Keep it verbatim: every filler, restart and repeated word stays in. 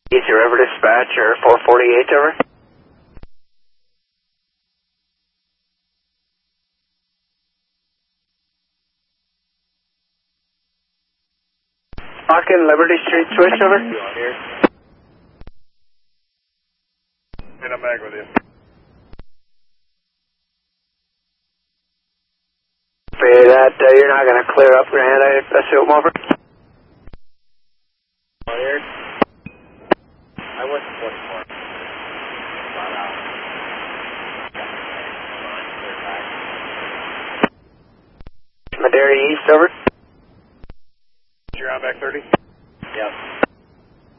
Easy River Dispatcher, four forty-eight, over. Talking Liberty Street switch, over. Here. And I'm back with you. Say that uh, you're not going to clear up Grand, I assume, over. Here. I went to forty-four. Madera East, over. You're on back thirty?